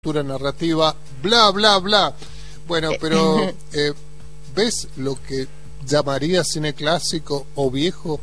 narrativa, bla, bla, bla. Bueno, pero ¿ves lo que llamaría cine clásico o viejo?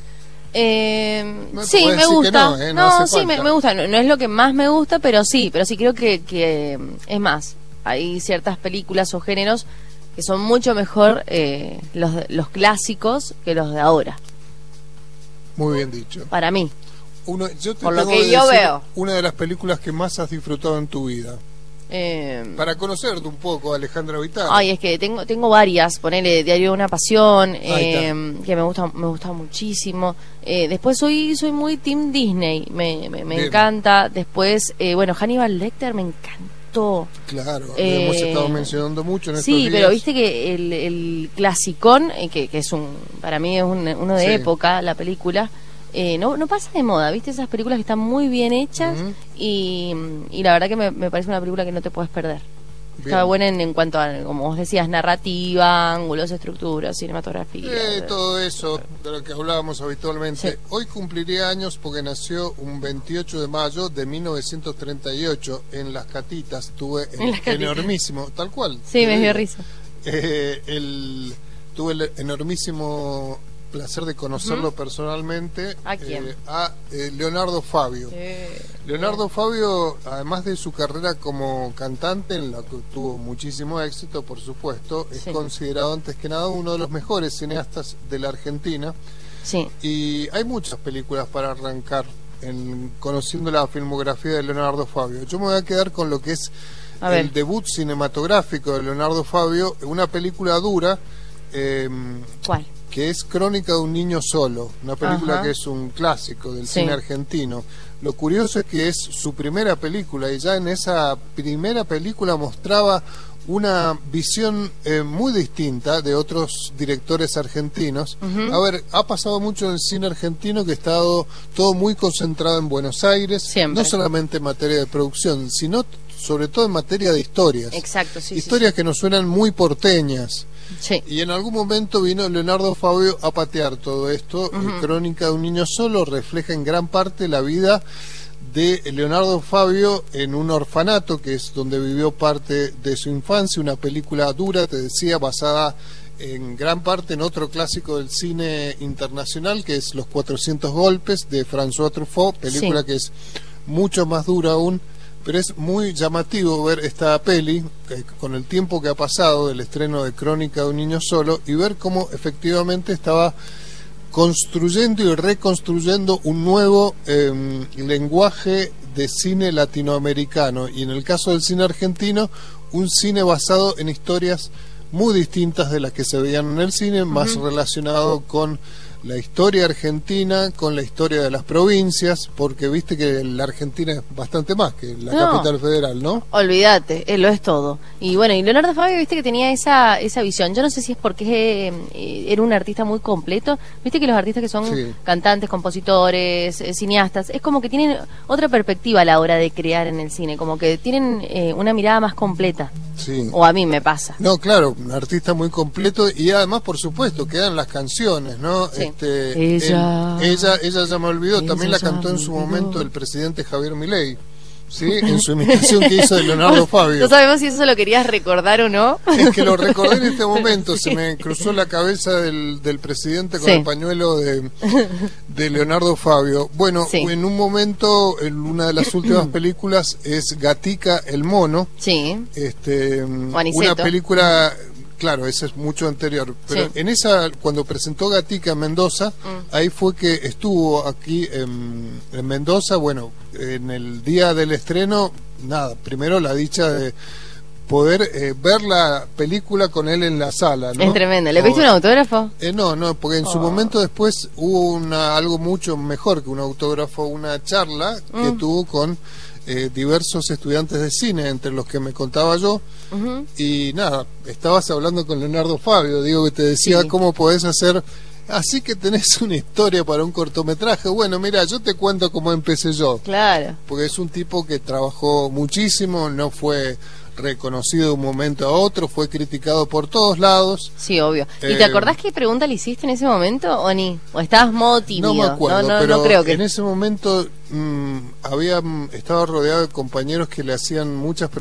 Sí, me gusta. Sí, me gusta. No es lo que más me gusta, pero sí creo que es más. Hay ciertas películas o géneros que son mucho mejor los clásicos que los de ahora. Muy bien dicho. Para mí. Por lo que yo veo. Una de las películas que más has disfrutado en tu vida. Para conocerte un poco, Alejandra Vital. Ay, es que tengo varias. Ponele Diario de una Pasión, que me gusta muchísimo. Después soy muy Team Disney, me encanta. Después, Hannibal Lecter me encantó. Claro, lo hemos estado mencionando mucho en estos días. Sí, pero viste que el clasicón, que es para mí es uno de época, la película. No pasa de moda, ¿viste? Esas películas que están muy bien hechas y la verdad que me parece una película que no te puedes perder. Está buena en cuanto a, como vos decías, narrativa, ángulos, estructuras, cinematografía. Todo eso de lo que hablábamos habitualmente. Sí. Hoy cumpliría años porque nació un 28 de mayo de 1938 en Las Catitas. Tuve enormísimo, tal cual. Sí, me dio risa. Tuve el enormísimo placer de conocerlo personalmente. ¿A quién? A Leonardo Fabio. Leonardo Fabio, además de su carrera como cantante, en la que tuvo muchísimo éxito, por supuesto, es considerado antes que nada uno de los mejores cineastas de la Argentina. Sí. Y hay muchas películas para arrancar conociendo la filmografía de Leonardo Fabio. Yo me voy a quedar con lo que es el debut cinematográfico de Leonardo Fabio, una película dura. ¿Cuál? Que es Crónica de un niño solo, una película que es un clásico del cine argentino. Lo curioso es que es su primera película y ya en esa primera película mostraba una visión muy distinta de otros directores argentinos. A ver, ha pasado mucho en el cine argentino que ha estado todo muy concentrado en Buenos Aires, no solamente en materia de producción, sino sobre todo en materia de historias. Exacto, historias que nos suenan muy porteñas. Sí. Y en algún momento vino Leonardo Fabio a patear todo esto. Crónica de un niño solo refleja en gran parte la vida de Leonardo Fabio en un orfanato, que es donde vivió parte de su infancia, una película dura, te decía, basada en gran parte en otro clásico del cine internacional, que es Los 400 golpes, de François Truffaut, película que es mucho más dura aún. Pero es muy llamativo ver esta peli con el tiempo que ha pasado del estreno de Crónica de un niño solo y ver cómo efectivamente estaba construyendo y reconstruyendo un nuevo lenguaje de cine latinoamericano, y en el caso del cine argentino, un cine basado en historias muy distintas de las que se veían en el cine, más relacionado con la historia argentina, con la historia de las provincias, porque viste que la Argentina es bastante más que la capital federal, ¿no? Olvídate, lo es todo. Y bueno, y Leonardo Fabio, viste que tenía esa visión. Yo no sé si es porque era un artista muy completo. Viste que los artistas que son cantantes, compositores, cineastas, es como que tienen otra perspectiva a la hora de crear en el cine, como que tienen una mirada más completa. Sí. O a mí me pasa. No, claro, un artista muy completo, y además, por supuesto, quedan las canciones, ¿no? Sí. Ella ya me olvidó, también la cantó en su momento el presidente Javier Milei, ¿sí? En su imitación que hizo de Leonardo Fabio. No sabemos si eso lo querías recordar o no. Es que lo recordé en este momento, se me cruzó la cabeza del presidente con el pañuelo de Leonardo Fabio. Bueno, en un momento, en una de las últimas películas es Gatica el mono. Sí. Una película. Claro, ese es mucho anterior. Pero en esa, cuando presentó Gatica en Mendoza, ahí fue que estuvo aquí en Mendoza. Bueno, en el día del estreno, primero la dicha de poder ver la película con él en la sala, ¿no? Es tremendo. ¿Le pediste un autógrafo? No, porque en su momento después hubo algo mucho mejor que un autógrafo, una charla que tuvo con diversos estudiantes de cine, entre los que me contaba yo. Y estabas hablando con Leonardo Fabio, digo, que te decía cómo podés hacer así que tenés una historia para un cortometraje. Bueno, mira, yo te cuento cómo empecé yo. Claro. Porque es un tipo que trabajó muchísimo, no fue reconocido de un momento a otro, fue criticado por todos lados. Sí, obvio. ¿Y te acordás qué pregunta le hiciste en ese momento o ni? ¿O estabas modo tímido? No me acuerdo, pero no creo que... en ese momento estaba rodeado de compañeros que le hacían muchas preguntas